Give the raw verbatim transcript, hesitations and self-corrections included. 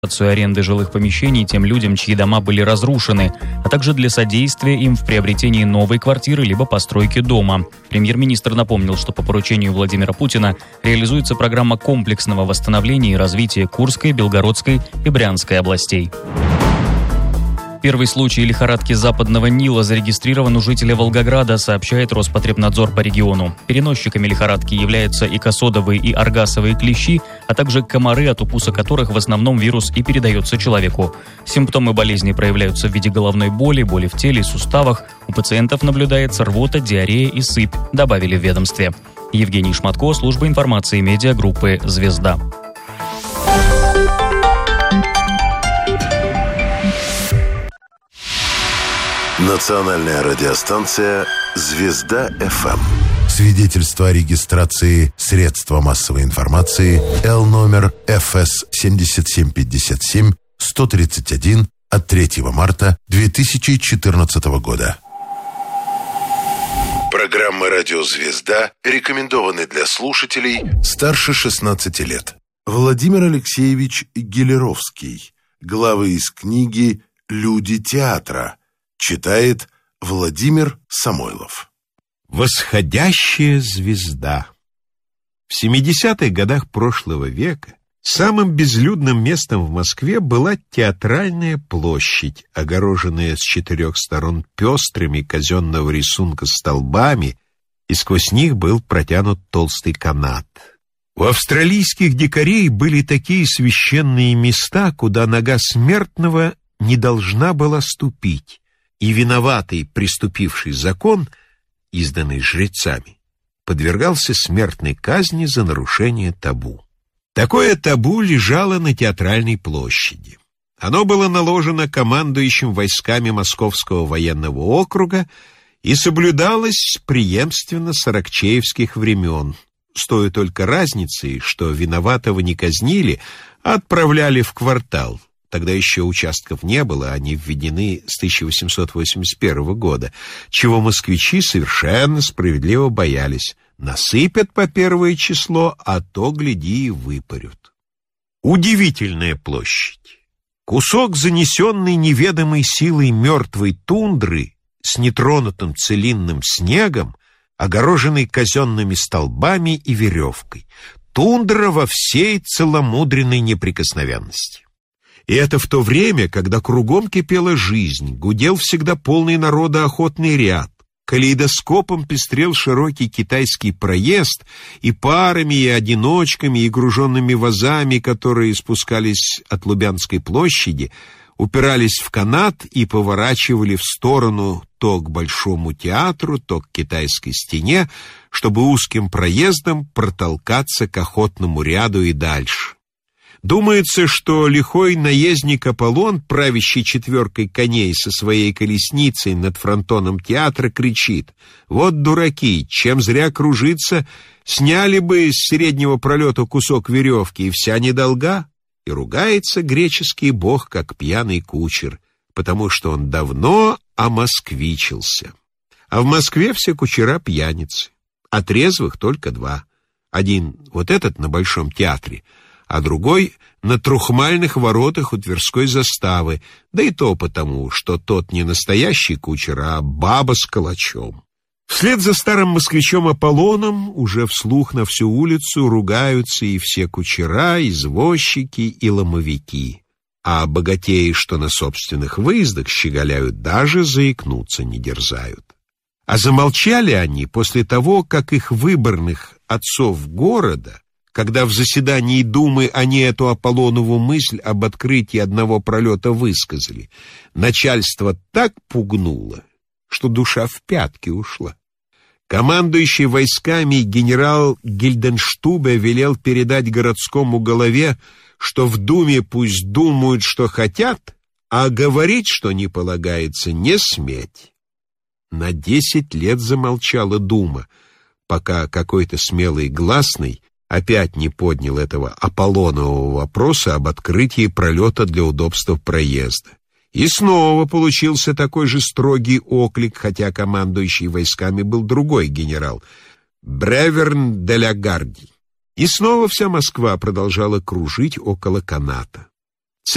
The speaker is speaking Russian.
аренды жилых помещений тем людям, чьи дома были разрушены, а также для содействия им в приобретении новой квартиры либо постройки дома. Премьер-министр напомнил, что по поручению Владимира Путина реализуется программа комплексного восстановления и развития Курской, Белгородской и Брянской областей. Первый случай лихорадки Западного Нила зарегистрирован у жителя Волгограда, сообщает Роспотребнадзор по региону. Переносчиками лихорадки являются икосодовые и аргасовые клещи, а также комары, от укуса которых в основном вирус и передается человеку. Симптомы болезни проявляются в виде головной боли, боли в теле и суставах. У пациентов наблюдается рвота, диарея и сыпь, добавили в ведомстве. Евгений Шматко, служба информации медиагруппы «Звезда». Национальная радиостанция «Звезда-эф эм». Свидетельство о регистрации средства массовой информации Л номер эф эс семь семь пять семь сто тридцать один от третьего марта две тысячи четырнадцатого года. Программа «Радио Звезда» рекомендованы для слушателей старше шестнадцати лет. Владимир Алексеевич Гелеровский. Главы из книги «Люди театра». Читает Владимир Самойлов. Восходящая звезда. В семидесятых годах прошлого века самым безлюдным местом в Москве была Театральная площадь, огороженная с четырех сторон пестрыми казенного рисунка столбами, и сквозь них был протянут толстый канат. У австралийских дикарей были такие священные места, куда нога смертного не должна была ступить, и виноватый, приступивший закон, изданный жрецами, подвергался смертной казни за нарушение табу. Такое табу лежало на Театральной площади. Оно было наложено командующим войсками Московского военного округа и соблюдалось преемственно с аракчеевских времен, с той только разницей, что виноватого не казнили, а отправляли в квартал. Тогда еще участков не было, они введены с тысяча восемьсот восемьдесят первого года, чего москвичи совершенно справедливо боялись. Насыпят по первое число, а то, гляди, и выпарют. Удивительная площадь. Кусок, занесенный неведомой силой мертвой тундры с нетронутым целинным снегом, огороженный казенными столбами и веревкой. Тундра во всей целомудренной неприкосновенности. И это в то время, когда кругом кипела жизнь, гудел всегда полный народа охотный ряд, калейдоскопом пестрел широкий китайский проезд, и парами, и одиночками, и груженными вазами, которые спускались от Лубянской площади, упирались в канат и поворачивали в сторону то к Большому театру, то к Китайской стене, чтобы узким проездом протолкаться к охотному ряду и дальше. Думается, что лихой наездник Аполлон, правящий четверкой коней со своей колесницей над фронтоном театра, кричит: «Вот дураки, чем зря кружиться, сняли бы с среднего пролета кусок веревки, и вся недолга». И ругается греческий бог, как пьяный кучер, потому что он давно омосквичился. А в Москве все кучера пьяницы, а трезвых только два. Один вот этот на Большом театре, а другой на Трухмальных воротах у Тверской заставы, да и то потому, что тот не настоящий кучер, а баба с калачом. Вслед за старым москвичом Аполлоном уже вслух на всю улицу ругаются и все кучера, извозчики и ломовики, а богатеи, что на собственных выездах щеголяют, даже заикнуться не дерзают. А замолчали они после того, как их выборных отцов города, когда в заседании Думы они эту Аполлонову мысль об открытии одного пролета высказали, начальство так пугнуло, что душа в пятки ушла. Командующий войсками генерал Гильденштубе велел передать городскому голове, что в Думе пусть думают, что хотят, а говорить, что не полагается, не сметь. На десять лет замолчала Дума, пока какой-то смелый гласный опять не поднял этого Аполлонового вопроса об открытии пролета для удобства проезда. И снова получился такой же строгий оклик, хотя командующий войсками был другой генерал, Бреверн де ля Гарди. И снова вся Москва продолжала кружить около каната.